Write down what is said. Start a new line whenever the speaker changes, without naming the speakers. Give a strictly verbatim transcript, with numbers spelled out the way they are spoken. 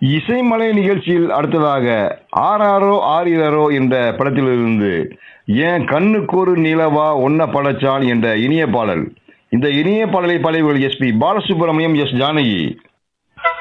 இசைமலை நிகழ்ச்சியில் அடுத்ததாக ஆறாரோ ஆறிரரோ என்ற படத்திலிருந்து ஏன் கண்ணுக்கொரு நிலவா ஒன்ன படைச்சான் என்ற இனிய பாடல். இந்த இனிய பாடலை பாடியவர்கள் S B Balasubramaniam, S Janaki.